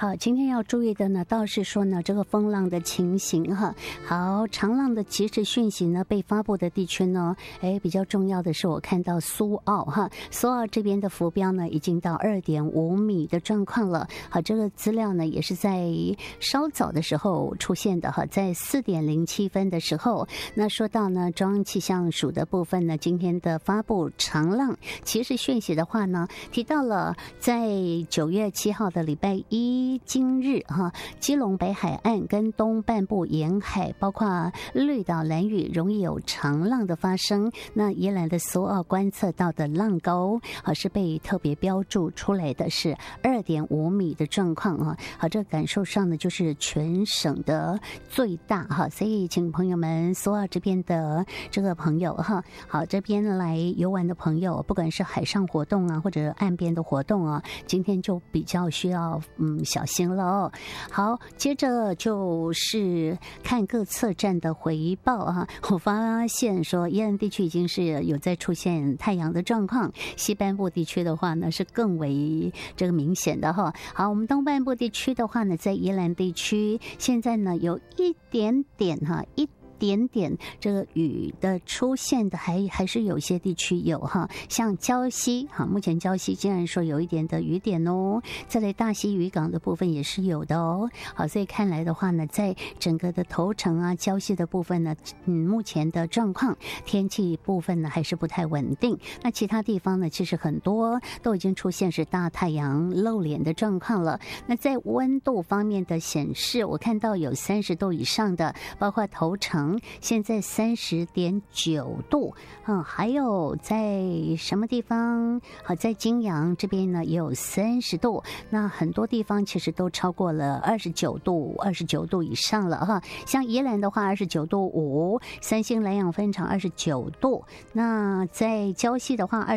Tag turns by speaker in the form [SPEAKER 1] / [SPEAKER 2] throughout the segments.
[SPEAKER 1] 好，今天要注意的呢，倒是说呢，这个风浪的情形哈。好，长浪的即时讯息呢，被发布的地区呢，比较重要的是，我看到苏澳哈，苏澳这边的浮标呢，已经到2.5米的状况了。好，这个资料呢，也是在稍早的时候出现的哈，在4点07分的时候，那说到呢，中央气象署的部分呢，今天的发布长浪即时讯息的话呢，提到了在9月7号的礼拜一。今日哈，基隆北海岸跟东半部沿海，包括绿岛、兰屿，容易有长浪的发生。那宜兰的苏澳观测到的浪高，是被特别标注出来的是2.5米的状况啊。好，这感受上呢，就是全省的最大哈。所以，请朋友们苏澳这边的这个朋友哈，好，这边来游玩的朋友，不管是海上活动啊，或者岸边的活动啊，今天就比较需要小心了哦。好，接着就是看各测站的回报啊。我发现说，宜兰地区已经是有在出现太阳的状况，西半部地区的话呢是更为这个明显的哈。好，我们东半部地区的话呢，在宜兰地区现在呢有一点点这个雨的出现的还是有些地区有哈，像礁溪哈，目前礁溪竟然说有一点的雨点哦，再来大溪渔港的部分也是有的哦。好，所以看来的话呢，在整个的头城啊、礁溪的部分呢，目前的状况天气部分呢还是不太稳定。那其他地方呢，其实很多都已经出现是大太阳露脸的状况了。那在温度方面的显示，我看到有30度以上的，包括头城。现在30.9度，还有在什么地方？好，在金阳这边呢也有30度。那很多地方其实都超过了29度以上了哈。像宜兰的话29度5，三星兰阳分场29度。那在礁溪的话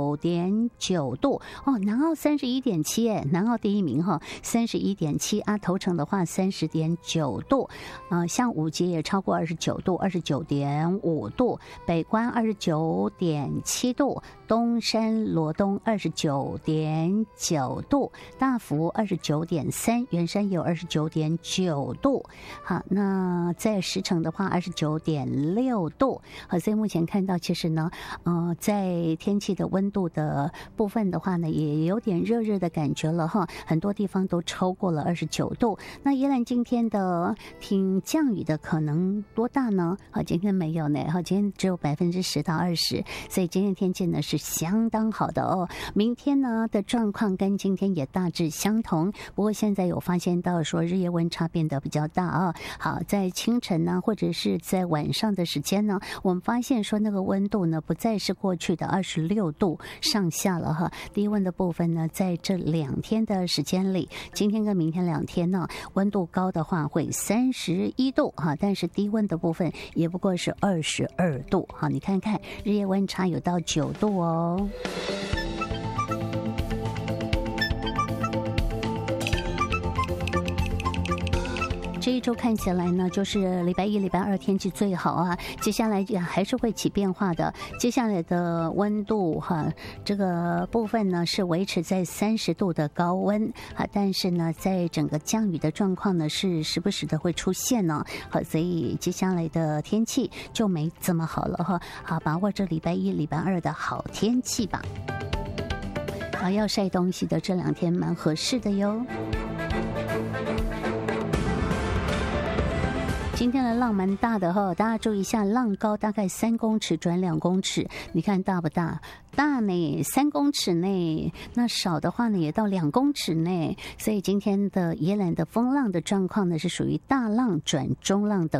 [SPEAKER 1] 29.9度哦，南澳31.7，南澳第一名哈，31.7啊，头城的话30.9度，像五节也超过29度，29.5度，北关29.7度，东山罗东29.9度，大福29.3，圆山有29.9度。好，那在石城的话29.6度。好，所以目前看到其实呢，在天气的温度的部分的话呢，也有点热热的感觉了哈，很多地方都超过了29度。那宜兰今天的降雨的可能多大呢？好，今天没有呢，好，今天只有10%到20%，所以今天天气呢是相当好的哦。明天呢的状况跟今天也大致相同，不过现在有发现到说日夜温差变得比较大啊。好，在清晨呢，或者是在晚上的时间呢，我们发现说那个温度呢不再是过去的26度上下了哈。低温的部分呢，在这2天的时间里，今天跟明天2天呢，温度高的话会31度哈，但是低温的部分也不过是22度。好，你看看日夜温差有到9度哦。这一周看起来呢，就是礼拜一、礼拜二天气最好啊，接下来也还是会起变化的。接下来的温度哈，这个部分呢是维持在30度的高温啊，但是呢，在整个降雨的状况呢是时不时的会出现呢。好，所以接下来的天气就没这么好了哈。好，把握这礼拜一、礼拜二的好天气吧。好，要晒东西的这2天蛮合适的哟。今天的浪蛮大的哈，大家注意一下，浪高大概3公尺转2公尺，你看大不大？大呢，3公尺内，那少的话呢也到2公尺内，所以今天的宜兰的风浪的状况呢是属于大浪转中浪等。